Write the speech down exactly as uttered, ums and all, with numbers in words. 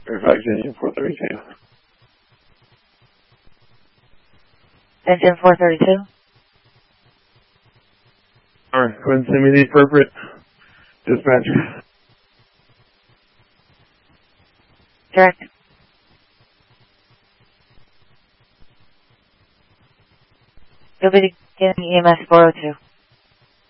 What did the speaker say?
Fairfax Engine four thirty-two. Engine four thirty-two? Alright, go ahead and send me the appropriate dispatcher. Direct. You'll be getting E M S four oh two.